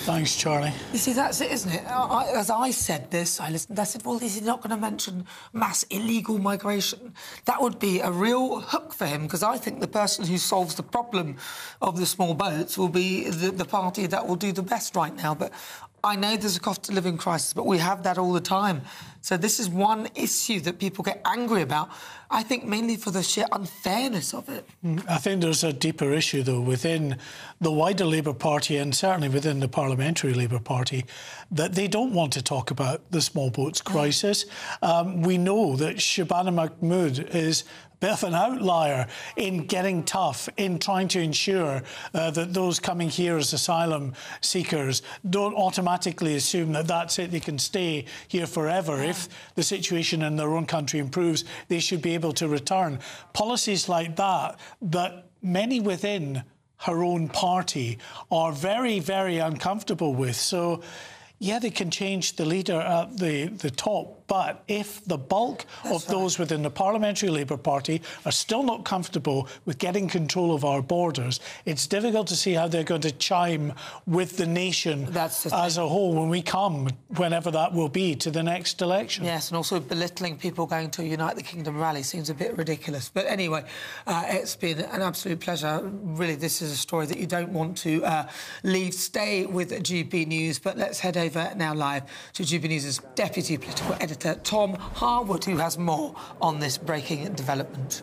Thanks, Charlie. You see, that's it, isn't it? As I said this, I listened. I said, well, is he not going to mention mass illegal migration? That would be a real hook for him, because I think the person who solves the problem of the small boats will be the party that will do the best right now. But I know there's a cost of living crisis, but we have that all the time. So this is one issue that people get angry about, I think mainly for the sheer unfairness of it. I think there's a deeper issue, though, within the wider Labour Party and certainly within the Parliamentary Labour Party, that they don't want to talk about the small boats crisis. We know that Shabana Mahmood is bit of an outlier in getting tough, in trying to ensure that those coming here as asylum seekers don't automatically assume that that's it, they can stay here forever. If the situation in their own country improves, they should be able to return. Policies like that, that many within her own party are very, very uncomfortable with. So, yeah, they can change the leader at the top, but if the bulk of those within the Parliamentary Labour Party are still not comfortable with getting control of our borders, it's difficult to see how they're going to chime with the nation as a whole when we come, whenever that will be, to the next election. Yes, and also belittling people going to a Unite the Kingdom rally seems a bit ridiculous. But anyway, it's been an absolute pleasure. Really, this is a story that you don't want to leave. Stay with GB News, but let's head over now live to GB News' Deputy Political Editor, Tom Harwood, who has more on this breaking development.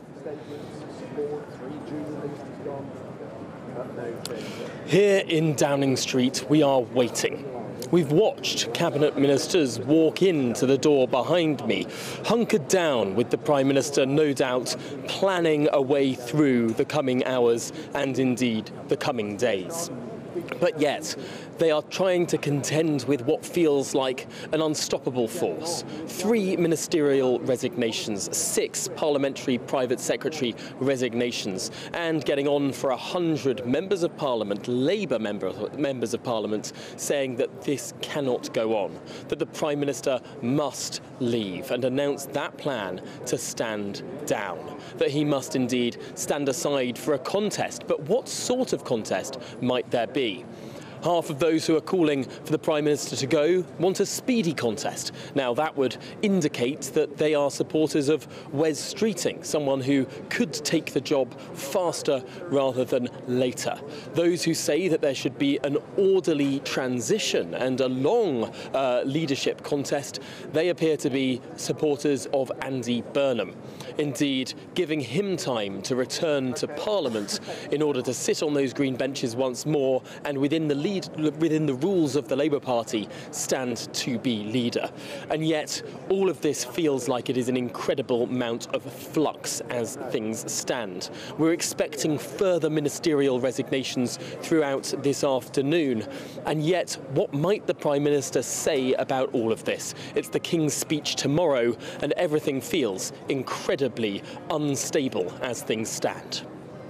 Here in Downing Street, we are waiting. We've watched cabinet ministers walk into the door behind me, hunkered down with the Prime Minister, no doubt, planning a way through the coming hours and indeed the coming days. But yet, they are trying to contend with what feels like an unstoppable force. 3 ministerial resignations, 6 parliamentary private secretary resignations, and getting on for 100 members of Parliament, Labour members of Parliament, saying that this cannot go on, that the Prime Minister must leave, and announce that plan to stand down, that he must indeed stand aside for a contest. But what sort of contest might there be? Half of those who are calling for the Prime Minister to go want a speedy contest. Now, that would indicate that they are supporters of Wes Streeting, someone who could take the job faster rather than later. Those who say that there should be an orderly transition and a long leadership contest, they appear to be supporters of Andy Burnham. Indeed, giving him time to return to Parliament in order to sit on those green benches once more and within the rules of the Labour Party stand to be leader. And yet all of this feels like it is an incredible amount of flux as things stand. We're expecting further ministerial resignations throughout this afternoon, and yet what might the Prime Minister say about all of this? It's the King's speech tomorrow and everything feels incredibly unstable as things stand.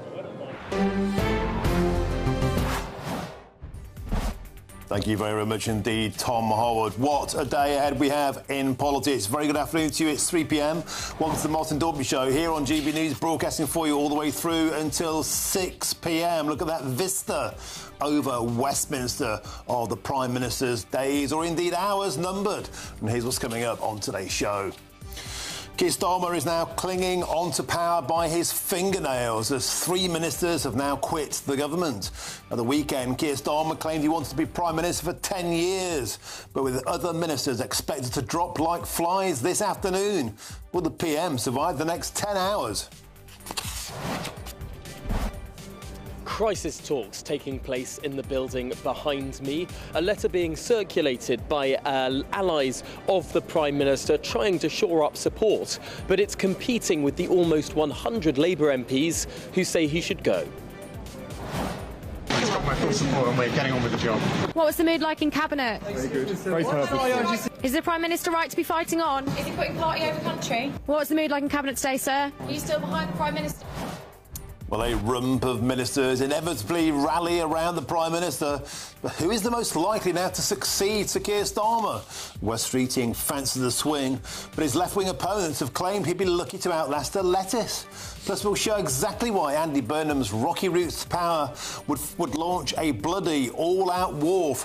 Thank you very much indeed, Tom Harwood. What a day ahead we have in politics. Very good afternoon to you. It's 3 p.m. Welcome to the Martin Dalby Show here on GB News, broadcasting for you all the way through until 6 p.m. Look at that vista over Westminster of the Prime Minister's days, or indeed hours, numbered. And here's what's coming up on today's show. Keir Starmer is now clinging onto power by his fingernails as 3 ministers have now quit the government. At the weekend, Keir Starmer claimed he wanted to be Prime Minister for 10 years, but with other ministers expected to drop like flies this afternoon. Will the PM survive the next 10 hours? Crisis talks taking place in the building behind me. A letter being circulated by allies of the Prime Minister trying to shore up support, but it's competing with the almost 100 Labour MPs who say he should go. He's got my full support and we're getting on with the job. What was the mood like in Cabinet? Very good. Very purposeful. Is the Prime Minister right to be fighting on? Is he putting party over country? What was the mood like in Cabinet today, sir? Are you still behind the Prime Minister? Well, a rump of ministers inevitably rally around the Prime Minister. But who is the most likely now to succeed to Keir Starmer? Wes Streeting fancies the swing, but his left-wing opponents have claimed he'd be lucky to outlast a lettuce. Plus, we'll show exactly why Andy Burnham's rocky routes to power would launch a bloody all-out war